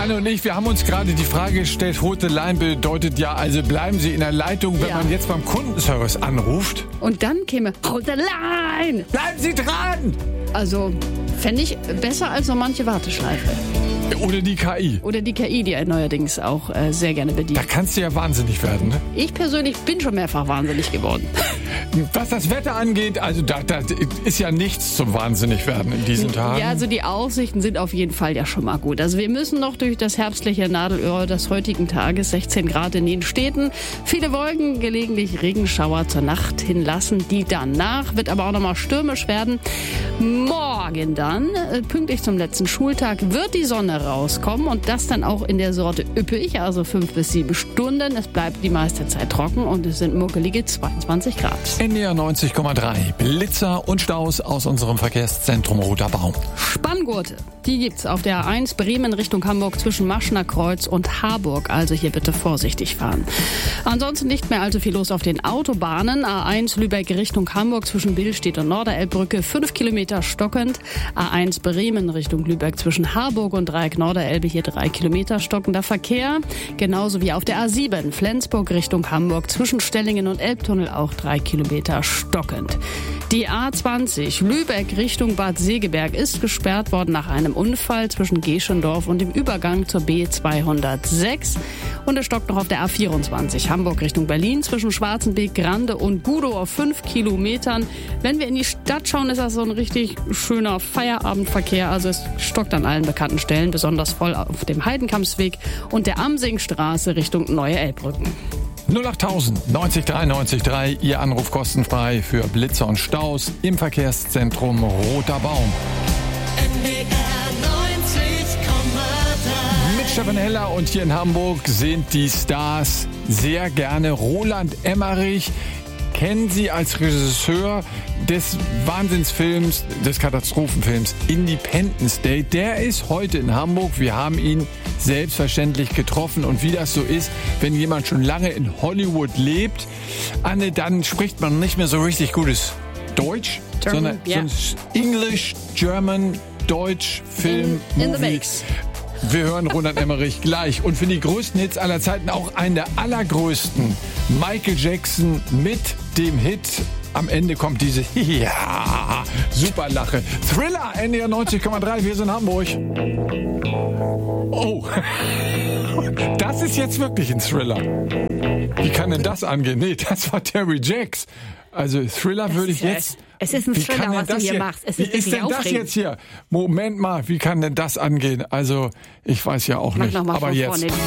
Anne und ich, wir haben uns gerade die Frage gestellt, rote Line bedeutet ja, also bleiben Sie in der Leitung, wenn man jetzt beim Kundenservice anruft. Und dann käme rote Line. Bleiben Sie dran! Also fände ich besser als so manche Warteschleife. Oder die KI. Oder die KI, die neuerdings auch sehr gerne bedient. Da kannst du ja wahnsinnig werden, ne? Ich persönlich bin schon mehrfach wahnsinnig geworden. Was das Wetter angeht, also da ist ja nichts zum wahnsinnig werden in diesen Tagen. Ja, also die Aussichten sind auf jeden Fall ja schon mal gut. Also wir müssen noch durch das herbstliche Nadelöhr des heutigen Tages, 16 Grad in den Städten. Viele Wolken, gelegentlich Regenschauer zur Nacht hinlassen. Die danach wird aber auch noch mal stürmisch werden. Morgen dann, pünktlich zum letzten Schultag, wird die Sonne rauskommen und das dann auch in der Sorte üppig, also 5 bis 7 Stunden. Es bleibt die meiste Zeit trocken und es sind muckelige 22 Grad. NDR 90,3. Blitzer und Staus aus unserem Verkehrszentrum Roter Baum. Spanngurte, die gibt's auf der A1 Bremen Richtung Hamburg zwischen Maschner Kreuz und Harburg. Also hier bitte vorsichtig fahren. Ansonsten nicht mehr allzu viel los auf den Autobahnen. A1 Lübeck Richtung Hamburg zwischen Billstedt und Norderelbbrücke 5 Kilometer stockend. A1 Bremen Richtung Lübeck zwischen Harburg und Dreieck Norderelbe hier 3 Kilometer stockender Verkehr. Genauso wie auf der A7 Flensburg Richtung Hamburg zwischen Stellingen und Elbtunnel auch 3 Kilometer stockend. Die A20 Lübeck Richtung Bad Segeberg ist gesperrt worden nach einem Unfall zwischen Geschendorf und dem Übergang zur B206. Und es stockt noch auf der A24 Hamburg Richtung Berlin zwischen Schwarzenbeek, Grande und Gudow auf 5 Kilometern. Wenn wir in die Stadt schauen, ist das so ein richtig schöner Feierabendverkehr. Also es stockt an allen bekannten Stellen, besonders voll auf dem Heidenkampsweg und der Amsingstraße Richtung Neue Elbbrücken. 08000 90 3 90 3, Ihr Anruf kostenfrei für Blitzer und Staus im Verkehrszentrum Roter Baum. Mit Stefan Heller und hier in Hamburg sind die Stars sehr gerne. Roland Emmerich kennen Sie als Regisseur des Wahnsinnsfilms, des Katastrophenfilms Independence Day. Der ist heute in Hamburg. Wir haben ihn selbstverständlich getroffen. Und wie das so ist, wenn jemand schon lange in Hollywood lebt, Anne, dann spricht man nicht mehr so richtig gutes Deutsch, sondern English, German, Deutsch, Film, in Movie. the mix. Wir hören Roland Emmerich gleich. Und für die größten Hits aller Zeiten auch einen der allergrößten. Michael Jackson mit dem Hit. Am Ende kommt diese super Lache. Thriller, NDR 90,3. Wir sind Hamburg. Oh, das ist jetzt wirklich ein Thriller. Wie kann denn das angehen? Nee, das war Terry Jacks. Also Thriller würde ich jetzt... Es ist ein Thriller, was du hier machst. Es wie ist denn das jetzt hier? Moment mal, wie kann denn das angehen? Also, ich weiß ja auch nicht. Mach noch mal aber von jetzt... vorne.